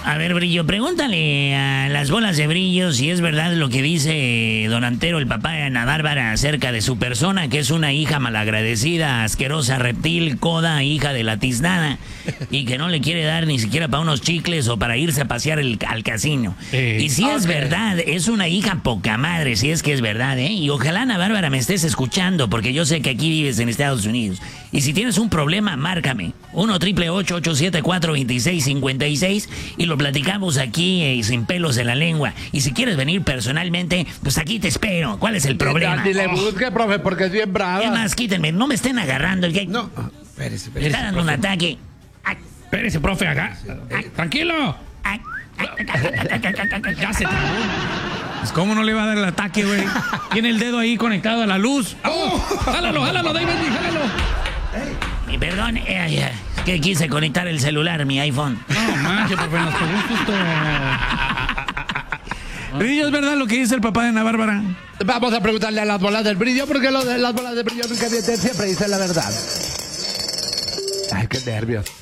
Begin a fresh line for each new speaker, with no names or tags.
A ver, Brillo, pregúntale a las bolas de brillo si es verdad lo que dice don Antero, el papá de Ana Bárbara, acerca de su persona, que es una hija malagradecida, asquerosa, reptil, coda, hija de la tiznada, y que no le quiere dar ni siquiera para unos chicles o para irse a pasear al casino. Y si es verdad, es una hija poca madre, si es que es verdad, ¿eh? Y ojalá, Ana Bárbara, me estés escuchando, porque yo sé que aquí vives en Estados Unidos. Y si tienes un problema, márcame. 1-888-874-2656 y lo platicamos aquí sin pelos en la lengua. Y si quieres venir personalmente, pues aquí te espero. ¿Cuál es el problema?
Ni le busque, profe, porque es bien brava.
Es más, quítenme, no me estén agarrando.
No, espérese,
me está dando un ataque.
Espérese, profe, acá. Tranquilo. Ya se trabó.
Pues ¿cómo no le va a dar el ataque, güey? Tiene el dedo ahí conectado a la luz.
Jálalo, David, jálalo.
Y perdón, es que quise conectar el celular, mi iPhone.
No, manches, profe, nos pegó un susto.
Brillo, ¿es verdad lo que dice el papá de Ana Bárbara?
Vamos a preguntarle a las bolas del brillo, porque las bolas del brillo nunca mienten, siempre dicen la verdad. Ay, qué nervios.